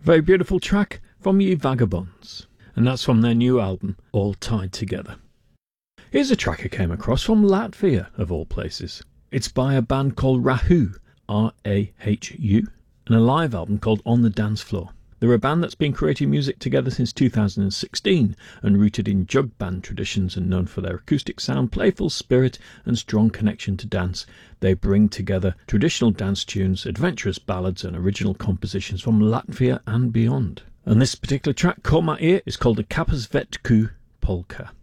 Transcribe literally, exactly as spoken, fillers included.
very beautiful track from Ye Vagabonds, and that's from their new album, All Tied Together. Here's a track I came across from Latvia, of all places. It's by a band called Rahu, R A H U, and a live album called On the Dance Floor. They're a band that's been creating music together since two thousand sixteen and rooted in jug band traditions and known for their acoustic sound, playful spirit and strong connection to dance. They bring together traditional dance tunes, adventurous ballads and original compositions from Latvia and beyond. And this particular track, caught my ear, is called the Kappas Vetku Polka.